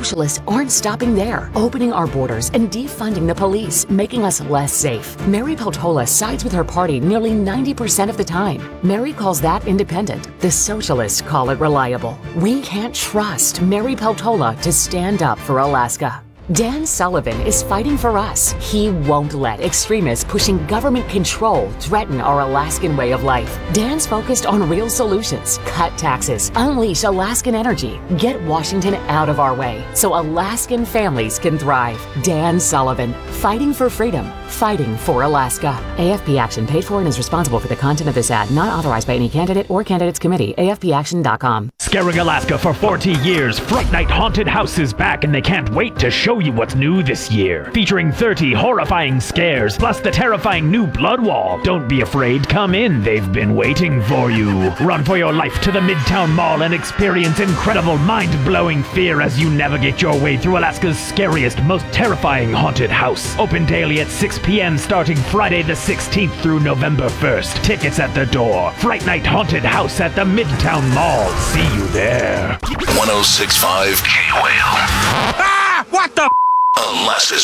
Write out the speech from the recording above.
socialists aren't stopping there, opening our borders and defunding the police, making us less safe. Mary Peltola sides with her party nearly 90% of the time. Mary calls that independent. The socialists call it reliable. We can't trust Mary Peltola to stand up for Alaska. Dan Sullivan is fighting for us. He won't let extremists pushing government control threaten our Alaskan way of life. Dan's focused on real solutions. Cut taxes, unleash Alaskan energy, get Washington out of our way so Alaskan families can thrive. Dan Sullivan, fighting for freedom, fighting for Alaska. AFP Action paid for and is responsible for the content of this ad, not authorized by any candidate or candidates committee. AFPAction.com. Scaring Alaska for 40 years, Fright Night Haunted House is back and they can't wait to show you what's new this year. Featuring 30 horrifying scares, plus the terrifying new blood wall. Don't be afraid, come in, they've been waiting for you. Run for your life to the Midtown Mall and experience incredible mind-blowing fear as you navigate your way through Alaska's scariest, most terrifying haunted house. Open daily at 6 p.m. starting Friday the 16th through November 1st. Tickets at the door. Fright Night Haunted House at the Midtown Mall. See you there. 106.5 K-Whale. Ah! What the? Alaska's